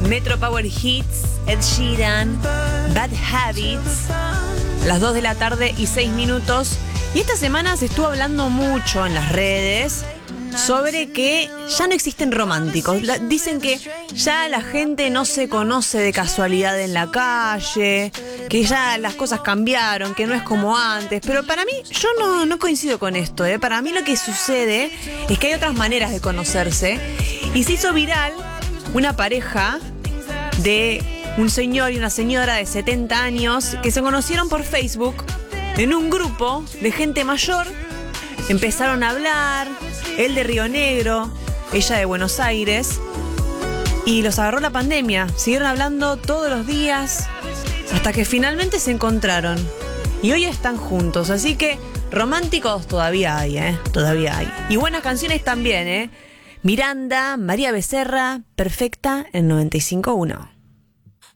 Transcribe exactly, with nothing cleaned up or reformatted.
Metro Power Hits, Ed Sheeran, Bad Habits. Las dos de la tarde y seis minutos. Y esta semana se estuvo hablando mucho en las redes sobre que ya no existen románticos. La, dicen que ya la gente no se conoce de casualidad en la calle, que ya las cosas cambiaron, que no es como antes. Pero para mí, yo no, no coincido con esto, ¿eh? Para mí lo que sucede es que hay otras maneras de conocerse. Y se hizo viral una pareja de un señor y una señora de setenta años que se conocieron por Facebook en un grupo de gente mayor. Empezaron a hablar, él de Río Negro, ella de Buenos Aires, y los agarró la pandemia. Siguieron hablando todos los días hasta que finalmente se encontraron y hoy están juntos. Así que románticos todavía hay, ¿eh? Todavía hay. Y buenas canciones también, ¿eh? Miranda, María Becerra, Perfecta en noventa y cinco punto uno.